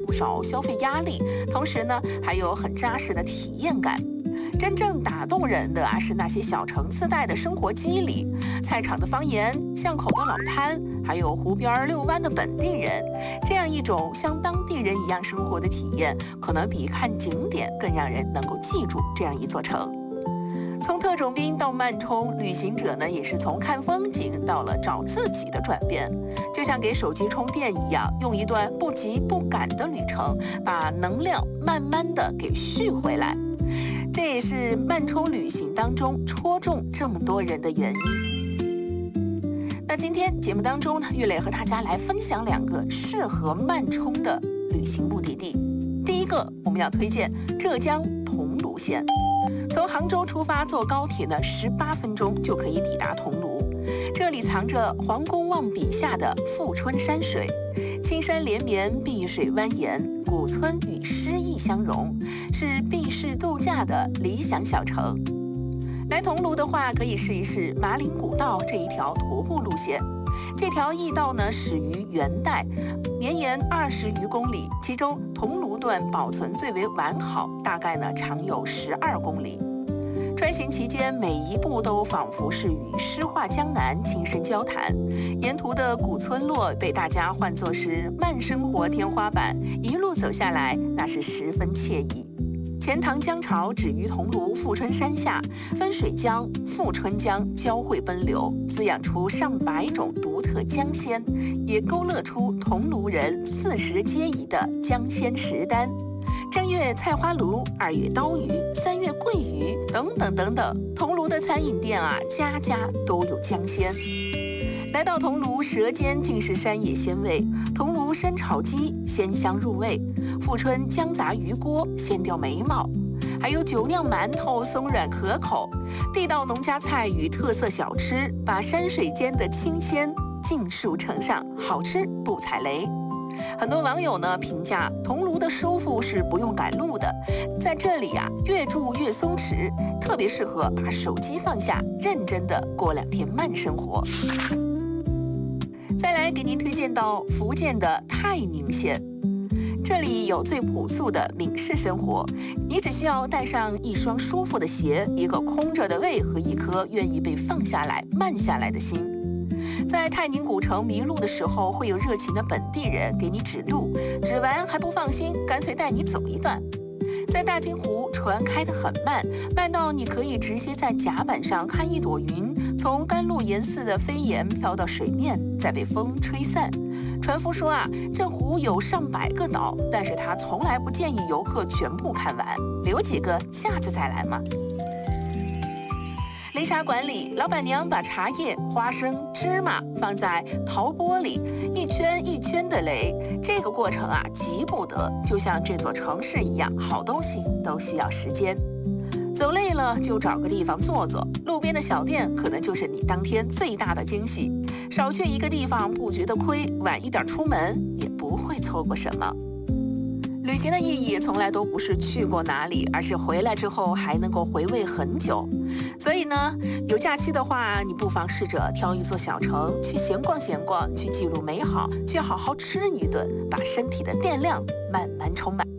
不少消费压力，同时呢，还有很扎实的体验感。真正打动人的是那些小城自带的生活机理，菜场的方言，巷口的老摊，还有湖边遛弯的本地人，这样一种像当地人一样生活的体验，可能比看景点更让人能够记住这样一座城。从特种兵到慢充，旅行者呢也是从看风景到了找自己的转变，就像给手机充电一样，用一段不急不赶的旅程，把能量慢慢的给续回来。这也是慢充旅行当中戳中这么多人的原因。那今天节目当中呢，玉磊和大家来分享2个适合慢充的旅行目的地。第一个，我们要推荐浙江桐庐县。从杭州出发，坐高铁呢，18分钟就可以抵达桐庐。这里藏着黄公望笔下的富春山水，青山连绵，碧水蜿蜒，古村与诗意相融，是避世度假的理想小城。来桐庐的话，可以试一试马岭古道这一条徒步路线。这条驿道呢，始于元代，绵延20余公里，其中桐庐段保存最为完好，大概呢长有12公里。穿行期间，每一步都仿佛是与诗画江南亲身交谈，沿途的古村落被大家唤作是慢生活天花板，一路走下来，那是十分惬意。钱塘江潮止于桐庐富春山下，分水江、富春江交汇奔流，滋养出上百种独特江鲜，也勾勒出桐庐人40皆宜的江鲜食单。正月菜花鲈，2月刀鱼，3月桂鱼，等等等等。桐庐的餐饮店家家都有江鲜。来到桐庐，舌尖尽是山野鲜味。桐庐生炒鸡鲜香入味，富春姜杂鱼锅鲜调眉毛，还有酒酿馒头松软可口。地道农家菜与特色小吃，把山水间的清鲜尽数呈上，好吃不踩雷。很多网友呢评价桐庐的舒服是不用赶路的，在这里越住越松弛，特别适合把手机放下，认真的过2天慢生活。再来给您推荐到福建的泰宁县，这里有最朴素的闽式生活，你只需要带上一双舒服的鞋，一个空着的胃和一颗愿意被放下来、慢下来的心。在泰宁古城迷路的时候，会有热情的本地人给你指路，指完还不放心，干脆带你走一段。在大金湖，船开得很慢，慢到你可以直接在甲板上看一朵云从甘露岩似的飞檐飘到水面，再被风吹散。船夫说这湖有上百个岛，但是他从来不建议游客全部看完，留几个下次再来嘛。擂茶馆里，老板娘把茶叶、花生、芝麻放在陶钵里，一圈一圈的擂。这个过程急不得，就像这座城市一样，好东西都需要时间。走累了就找个地方坐坐，路边的小店可能就是你当天最大的惊喜。少去一个地方不觉得亏，晚一点出门也不会错过什么。旅行的意义从来都不是去过哪里，而是回来之后还能够回味很久。所以呢，有假期的话，你不妨试着挑一座小城去闲逛闲逛，去记录美好，去好好吃一顿，把身体的电量慢慢充满。